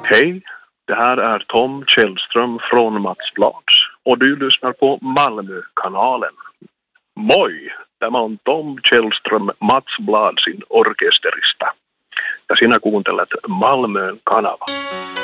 Hej, det här är Tom Källström från Mats Blads och du lyssnar på Malmökanalen. Moi, tämä on Tom Källström Mats Bladsin orkesterista ja sinä kuuntelet Malmön kanava.